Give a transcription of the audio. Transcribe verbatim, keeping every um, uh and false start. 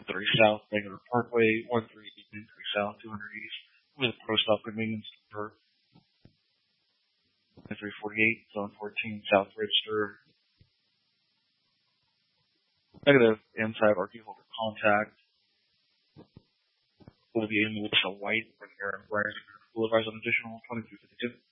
thirty South, Bangalore Parkway, one three eight three South, two hundred East, with Pro Stop Convenience Store, three forty-eight, Zone fourteen, South Register. Negative inside R Q holder contact will be in Melissa White, when you're in Boulevard on additional twenty-two fifty-two.